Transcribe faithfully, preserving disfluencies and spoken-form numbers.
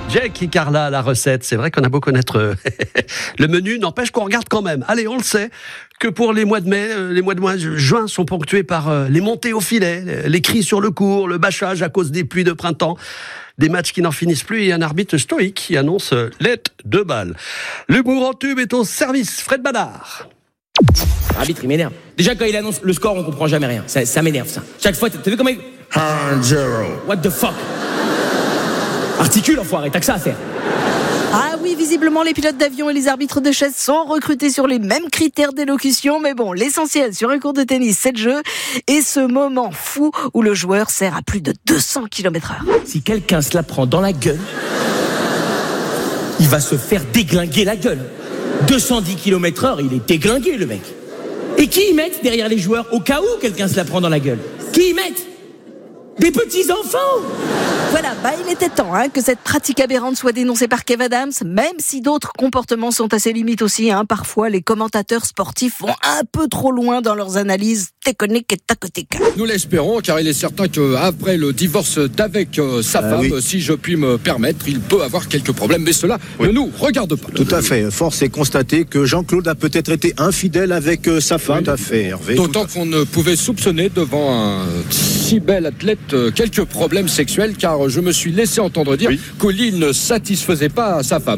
Jake et Carla, la recette. C'est vrai qu'on a beau connaître euh, le menu, n'empêche qu'on regarde quand même. Allez, on le sait que pour les mois de mai, euh, les mois de mois de juin sont ponctués par euh, les montées au filet, les cris sur le court, le bâchage à cause des pluies de printemps. Des matchs qui n'en finissent plus et un arbitre stoïque qui annonce euh, l'aide de balle. L'humour en tube est au service. Fred Badard. L'arbitre, il m'énerve. Déjà, quand il annonce le score, on comprend jamais rien. Ça, ça m'énerve, ça. Chaque fois, t'as vu comment il... Zero. What the fuck? Articule, enfoiré, t'as que ça à faire. Ah oui, visiblement, les pilotes d'avion et les arbitres de chaise sont recrutés sur les mêmes critères d'élocution. Mais bon, l'essentiel sur un cours de tennis, c'est le jeu. Et ce moment fou où le joueur sert à plus de deux cents kilomètres heure. Si quelqu'un se la prend dans la gueule, il va se faire déglinguer la gueule. deux cent dix kilomètres heure, il est déglingué, le mec. Et qui y mettent derrière les joueurs au cas où quelqu'un se la prend dans la gueule? Qui y mettent? Des petits-enfants! Voilà, bah il était temps hein, que cette pratique aberrante soit dénoncée par Kev Adams, même si d'autres comportements sont à ses limites aussi. Hein. Parfois, les commentateurs sportifs vont un peu trop loin dans leurs analyses techniques et tactiques. Nous l'espérons, car il est certain qu'après le divorce d'avec euh, sa Ah, femme, oui. si je puis me permettre, il peut avoir quelques problèmes, mais cela Oui. ne nous regarde pas. Tout à fait. Force est constatée que Jean-Claude a peut-être été infidèle avec euh, sa femme. Oui. Tout à fait, Hervé. D'autant qu'on ne pouvait soupçonner devant un si bel athlète euh, quelques problèmes sexuels, car je me suis laissé entendre dire Oui. qu'Oli ne satisfaisait pas sa femme.